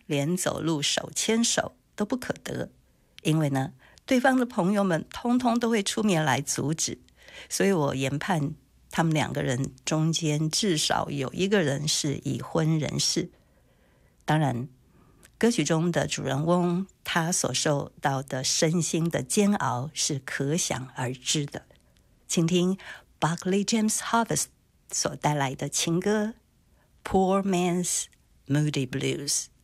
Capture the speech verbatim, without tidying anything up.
连走路手牵手都不可得，因为呢，对方的朋友们通通都会出面来阻止，所以我研判他们两个人中间至少有一个人是已婚人士。当然，歌曲中的主人翁他所受到的身心的煎熬是可想而知的。请听 Buckley James Harvest 所带来的情歌 Poor Man's Moody Blues。